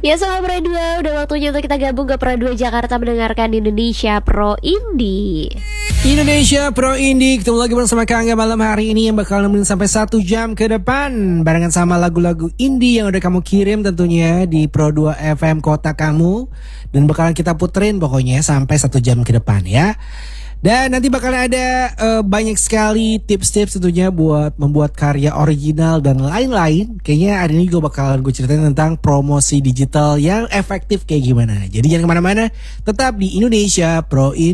Ya Sobat Pro 2, udah waktunya untuk kita gabung ke Pro 2 Jakarta mendengarkan Indonesia Pro Indie. Indonesia Pro Indie, ketemu lagi bersama Kangga malam hari ini yang bakal nemenin sampai 1 jam ke depan barengan sama lagu-lagu indie yang udah kamu kirim tentunya di Pro 2 FM kota kamu. Dan bakalan kita puterin pokoknya sampai 1 jam ke depan ya. Dan nanti bakal ada banyak sekali tips-tips tentunya buat membuat karya original dan lain-lain. Kayaknya hari ini juga bakalan gue ceritain tentang promosi digital yang efektif kayak gimana. Jadi jangan kemana-mana, tetap di Indonesia Pro Indie.